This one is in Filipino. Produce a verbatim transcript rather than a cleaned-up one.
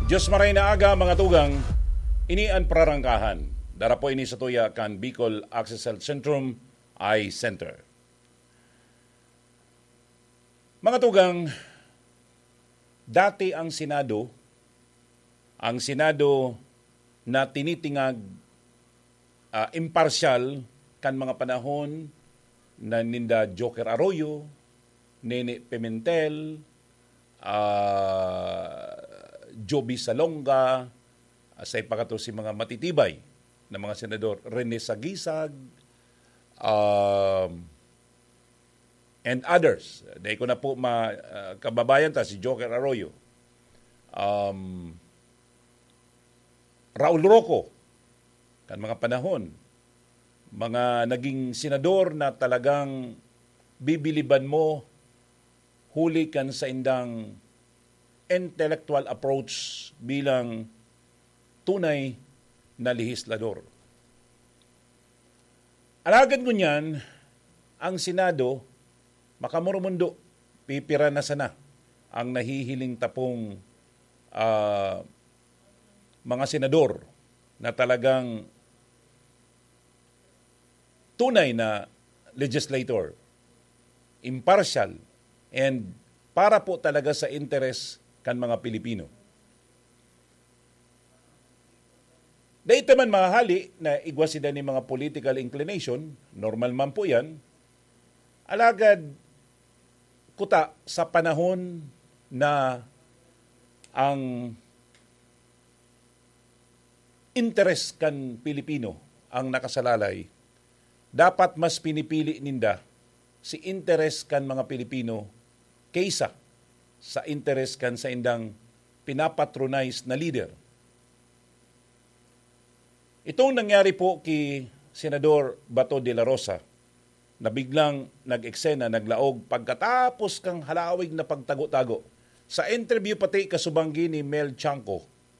Diyos maray na aga mga tugang, ini ang prarangkahan. Darapo ini sa tuya kan Bicol Access Health Centrum Eye Center. Mga tugang, dati ang Senado, ang Senado na tinitingag uh, impartial kan mga panahon na ninda Joker Arroyo, Nene Pimentel, uh, Joby Salonga, uh, sa ipakato si mga matitibay na mga senador, Rene Sagisag, um, and others. Dahil ko na po ma, uh, kababayan ta si Joker Arroyo, um, Raul Roco, kan mga panahon, mga naging senador na talagang bibiliban mo, huli kan sa indang intellectual approach bilang tunay na lehislador. Alagad ko niyan, ang Senado, makamurumundo, pipira na sana ang nahihiling tapong uh, mga senador na talagang tunay na legislator, impartial, and para po talaga sa interes kan mga Pilipino. Dahil man mahali na igwasida ni mga political inclination, normal man po yan, alagad kuta sa panahon na ang interes kan Pilipino ang nakasalalay, dapat mas pinipili ninda si interes kan mga Pilipino kaysa sa interes kan sa indang pinapatronize na leader. Itong nangyari po kay Senador Bato de la Rosa na biglang nag-eksena, naglaog pagkatapos kang halawig na pagtago-tago. Sa interview pati kasubanggi ni Mel Chanco